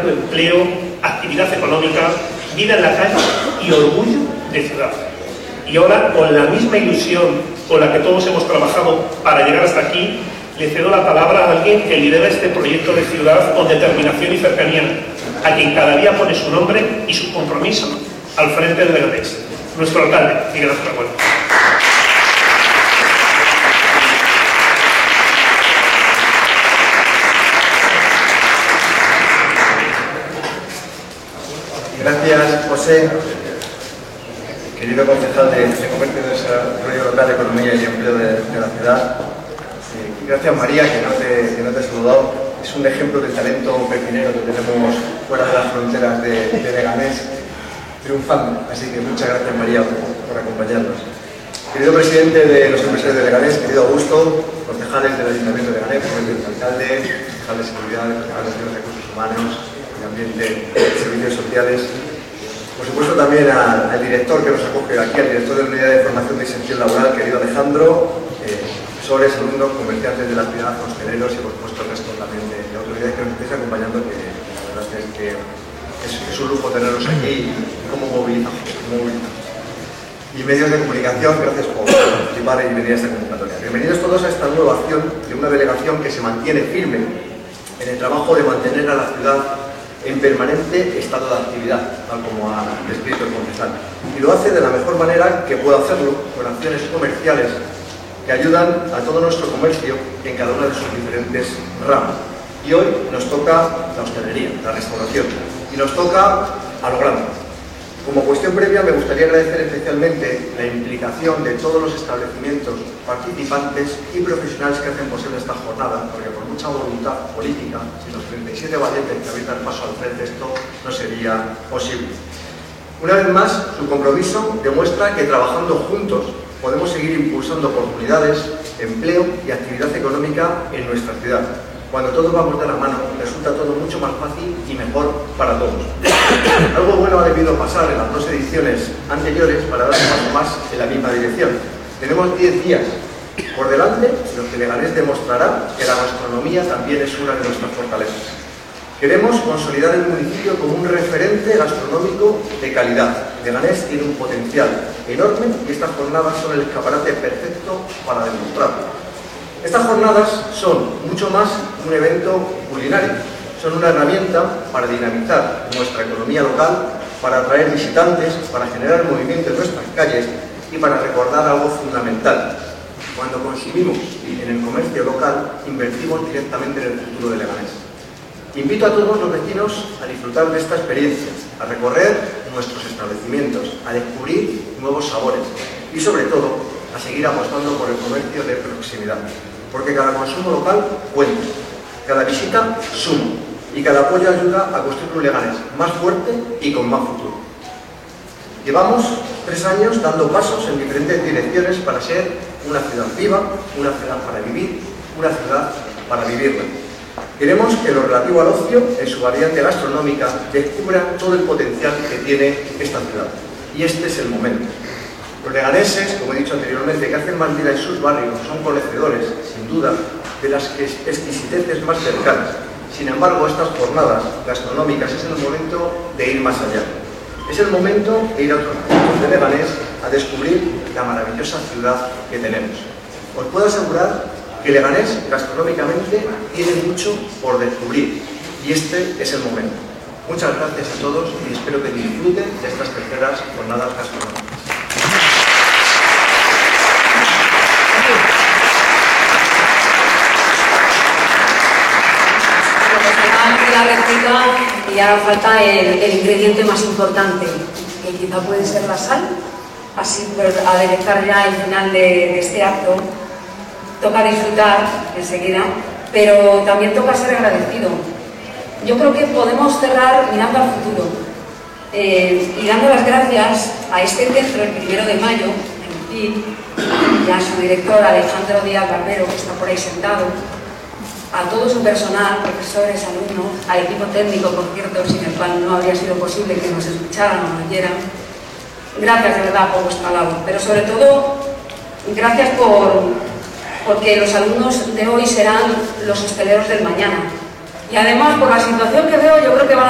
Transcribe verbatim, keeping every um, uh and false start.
generando empleo, actividad económica, vida en la calle y orgullo de ciudad. Y ahora, con la misma ilusión con la que todos hemos trabajado para llegar hasta aquí, le cedo la palabra a alguien que lidera este proyecto de ciudad con determinación y cercanía, a quien cada día pone su nombre y su compromiso al frente del Leganés, nuestro alcalde, Miguel Ángel Revuelta. Gracias, José. Querido concejal de, de Comercio, Desarrollo Local, Economía y Empleo de, de la ciudad. Eh, gracias, María, que no, te, que no te he saludado. Es un ejemplo del talento pepinero que tenemos fuera de las fronteras de, de Leganés, triunfando. Así que muchas gracias, María, por, por acompañarnos. Querido presidente de los empresarios de Leganés, querido Augusto, concejales del Ayuntamiento de Leganés, el alcalde, concejal de seguridad, concejales de recursos humanos, de ambiente, de servicios sociales. Por supuesto también al, al director que nos acoge aquí, al director de la Unidad de Formación de Inserción Laboral, querido Alejandro, eh, profesores, alumnos, comerciantes de la ciudad, hosteleros y por supuesto el resto también de, de autoridades que nos estéis acompañando, que la verdad es que es, es un lujo tenerlos aquí y cómo movilizamos, movilizamos. Y medios de comunicación, gracias por participar y venir a esta convocatoria. Bienvenidos todos a esta nueva acción de una delegación que se mantiene firme en el trabajo de mantener a la ciudad en permanente estado de actividad, tal como ha descrito el concejal. Y lo hace de la mejor manera que puede hacerlo, con acciones comerciales que ayudan a todo nuestro comercio en cada una de sus diferentes ramas. Y hoy nos toca la hostelería, la restauración, y nos toca a lo grande. Como cuestión previa, me gustaría agradecer especialmente la implicación de todos los establecimientos participantes y profesionales que hacen posible esta jornada, porque por mucha voluntad política, sin los treinta y siete valientes que abrieron el paso al frente, esto no sería posible. Una vez más, su compromiso demuestra que trabajando juntos podemos seguir impulsando oportunidades, empleo y actividad económica en nuestra ciudad. Cuando todos vamos de la mano, resulta todo mucho más fácil y mejor para todos. Algo bueno ha debido pasar en las dos ediciones anteriores para dar un paso más en la misma dirección. Tenemos diez días por delante en los que Leganés demostrará que la gastronomía también es una de nuestras fortalezas. Queremos consolidar el municipio como un referente gastronómico de calidad. Leganés tiene un potencial enorme y estas jornadas son el escaparate perfecto para demostrarlo. Estas jornadas son mucho más que un evento culinario, son una herramienta para dinamizar nuestra economía local, para atraer visitantes, para generar movimiento en nuestras calles y para recordar algo fundamental. Cuando consumimos en el comercio local, invertimos directamente en el futuro de Leganés. Invito a todos los vecinos a disfrutar de esta experiencia, a recorrer nuestros establecimientos, a descubrir nuevos sabores y sobre todo a seguir apostando por el comercio de proximidad, porque cada consumo local cuenta, cada visita suma y cada apoyo ayuda a construir un Leganés más fuerte y con más futuro. Llevamos tres años dando pasos en diferentes direcciones para ser una ciudad viva, una ciudad para vivir, una ciudad para vivirla. Queremos que lo relativo al ocio, en su variante gastronómica, descubra todo el potencial que tiene esta ciudad. Y este es el momento. Los leganeses, como he dicho anteriormente, que hacen más vida en sus barrios, son conocedores, sin duda, de las exquisiteces más cercanas. Sin embargo, estas jornadas gastronómicas es el momento de ir más allá. Es el momento de ir a otros puntos de Leganés a descubrir la maravillosa ciudad que tenemos. Os puedo asegurar que Leganés, gastronómicamente, tiene mucho por descubrir. Y este es el momento. Muchas gracias a todos y espero que disfruten de estas terceras jornadas gastronómicas. La receta y ahora falta el, el ingrediente más importante, que quizá puede ser la sal, así por aderezar ya el final de, de este acto. Toca disfrutar enseguida, pero también toca ser agradecido. Yo creo que podemos cerrar mirando al futuro eh, y dando las gracias a este centro, el primero de mayo, en fin, y a su director Alejandro Díaz Barbero, que está por ahí sentado, a todo su personal, profesores, alumnos, al equipo técnico, por cierto, sin el cual no habría sido posible que nos escucharan o nos oyeran. Gracias de verdad por vuestra labor, pero sobre todo, gracias por, porque los alumnos de hoy serán los hosteleros del mañana. Y además, por la situación que veo, yo creo que van a